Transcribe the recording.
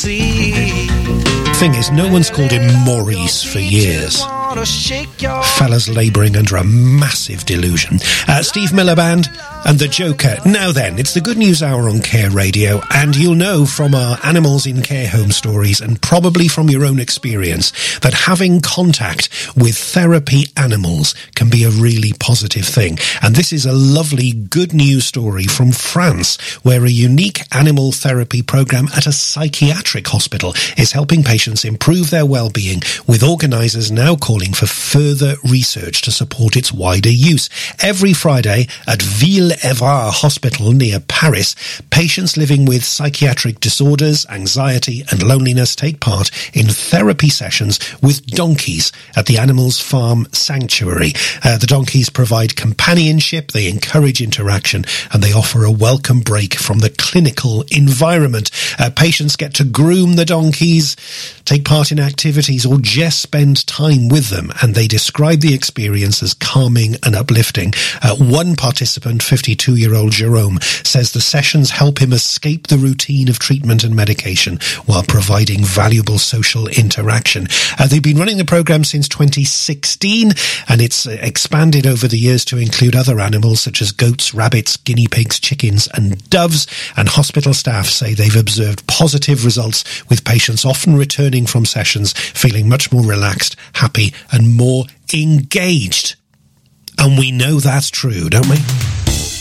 see. Thing is, no one's called him Maurice for years. Fella's labouring under a massive delusion. Steve Miller Band and The Joker. Now then, it's the Good News Hour on Care Radio, and you'll know from our Animals in Care Home stories, and probably from your own experience, that having contact with therapy animals can be a really positive thing. And this is a lovely good news story from France, where a unique animal therapy programme at a psychiatric hospital is helping patients improve their well-being, with organisers now calling for further research to support its wider use. Every Friday at Ville-Évrard Hospital near Paris, patients living with psychiatric disorders, anxiety and loneliness take part in therapy sessions with donkeys at the Animals Farm Sanctuary. The donkeys provide companionship, they encourage interaction, and they offer a welcome break from the clinical environment. Patients get to groom the donkeys, take part in activities, or just spend time with them, and they describe the experience as calming and uplifting. One participant, 52-year-old Jerome, says the sessions help him escape the routine of treatment and medication while providing valuable social interaction. They've been running the programme since 2016, and it's expanded over the years to include other animals such as goats, rabbits, guinea pigs, chickens and doves, and hospital staff say they've observed positive results, with patients often returning from sessions feeling much more relaxed, happy and more engaged. And we know that's true, don't we?